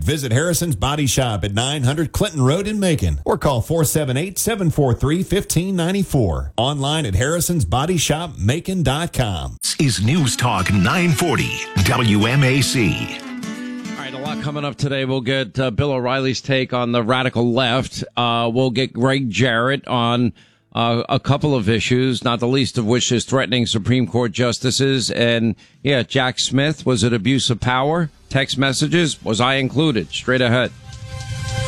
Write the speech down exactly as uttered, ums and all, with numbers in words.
visit Harrison's Body Shop at nine hundred Clinton Road in Macon or call four seven eight, seven four three, one five nine four. Online at harrisons body shop macon dot com. This is News Talk nine forty W M A C. All right, a lot coming up today. We'll get uh, Bill O'Reilly's take on the radical left. Uh, we'll get Greg Jarrett on uh, a couple of issues, not the least of which is threatening Supreme Court justices. And, yeah, Jack Smith, was it abuse of power? Text messages, was I included? Straight ahead.